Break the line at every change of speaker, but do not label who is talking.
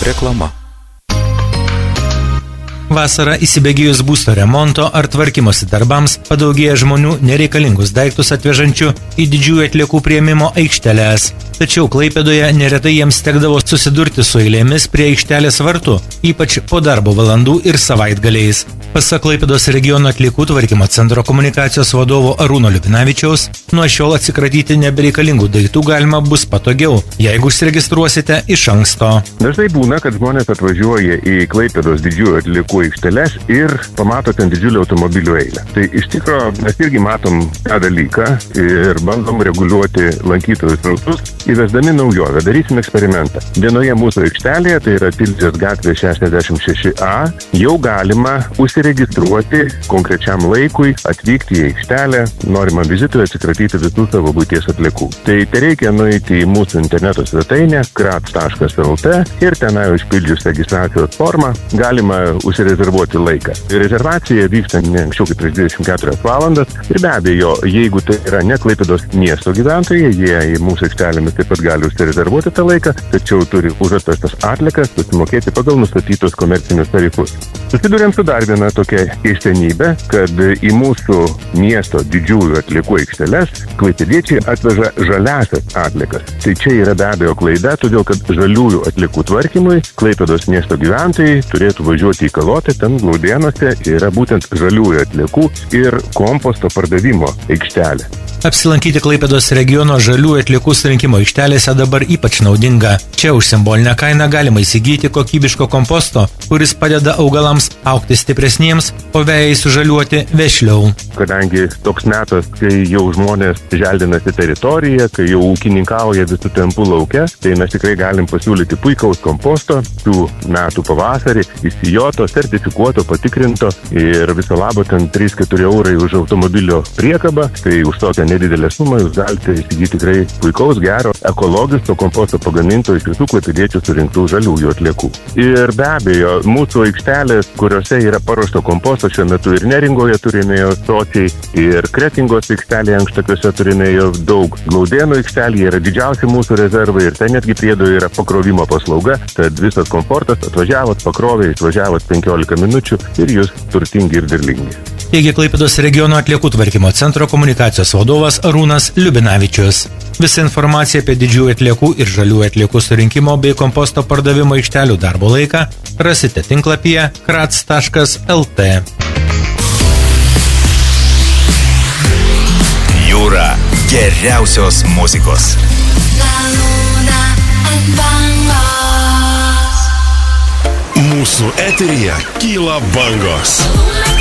Reklama.
Vasarą įsibėgėjus būsto remonto ar tvarkymosi darbams padaugėja žmonių nereikalingus daiktus atvežančių į didžiųjų atliekų priėmimo aikšteles. Tačiau Klaipėdoje neretai jiems tekdavo susidurti su eilėmis prie aikštelės vartų, ypač po darbo valandų ir savaitgaliais. Pasak Klaipėdos regiono atliekų tvarkymo centro komunikacijos vadovo Arūno Liubinavičiaus, nuo šiol atsikratyti nebereikalingų daiktų galima bus patogiau, jeigu užsiregistruosite iš anksto.
Dažnai būna, kad žmonės atvažiuoja į Klaipėdos didžiųjų atliekų aikšteles ir pamato ten didžiulį automobilių eilę. Tai iš tikro mes irgi matom tą dalyką ir bandom reguliuoti lankytojų srautus, įvesdami naujovę. Darysim eksperimentą. Vienoje mūsų aikštelėje, tai yra Tilžės gatvė 66A, jau galima užsiregistruoti konkrečiam laikui, atvykti į aikštelę, norimam vizitui atsikratyti visų savo buities atliekų. Tai reikia nueiti į mūsų interneto svetainę krats.lt ir tenai užpildžius registracijos formą galima rezervuoti laiką. Rezervacija vyksta ne anksčiau kaip prieš 24 valandas ir be abejo, jeigu tai yra ne Klaipėdos miesto gyventojai, jie į mūsų aikštelėmis taip pat gali užsirezervuoti tą laiką, tačiau turi už atvestas atliekas susimokėti pagal nustatytus komercinius tarifus. Susiduriam su dar viena tokia keistenybė, kad į mūsų miesto didžiųjų atliekų aikšteles klaipėdiečiai atveža žaliasias atliekas. Tai čia yra be abejo klaida, todėl kad žaliųjų atliekų tvarkymui Klaipėdos miesto gyventojai turėtų važiuoti į Kalotę, ten Glaudėnuose yra būtent žaliųjų atliekų ir komposto pardavimo aikštelė.
Apsilankyti Klaipėdos regiono žaliųjų atliekų surinkimo aikštelėse dabar ypač naudinga. Čia už simbolinę kainą galima įsigyti kokybiško komposto, kuris padeda augalams augti stipresniems, o vejai sužaliuoti vešliau.
Kadangi toks metas, kai jau žmonės želdinasi teritoriją, kai jau ūkininkauja visų tempų lauke, tai mes tikrai galim pasiūlyti puikaus komposto šių metų pavasarį, įsijoto, sertifikuoto, patikrinto ir viso labo ten 3-4 eurai už automobilio priekabą, tai už tokią nedidelę sumą jūs galite įsigyti tikrai puikaus, gero, ekologiško komposto pagaminto iš visų klaipėdiečių surinktų žaliųjų atliekų. Ir be abejo, mūsų aikštelės, kuriuose yra paruošto komposto, šiuo metu ir Neringoje turime jo sočiai, ir Kretingos aikštelėje Ankštakiuose turime jo daug. Glaudėnų aikštelėje yra didžiausi mūsų rezervai ir ten netgi priedo yra pakrovimo paslauga, tad visas komfortas atvažiavot, pakrovė, išvažiavot 15 minučių ir jūs turtingi ir derlingi.
Teigia Klaipėdos regiono atliekų tvarkymo centro komunikacijos vadovas Arūnas Liubinavičius. Visa informacija apie didžiųjų atliekų ir žaliųjų atliekų surinkimo bei komposto pardavimo aikštelių darbo laiką rasite tinklapyje krats.lt.
Jūra geriausios muzikos.
Mūsų eteryje kyla bangos.